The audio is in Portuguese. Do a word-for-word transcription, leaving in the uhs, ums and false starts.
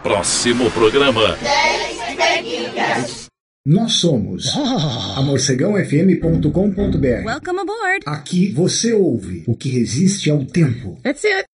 Próximo programa. Nós somos a morcegão f m ponto com ponto b r. Welcome aboard. Aqui você ouve o que resiste ao tempo. That's it.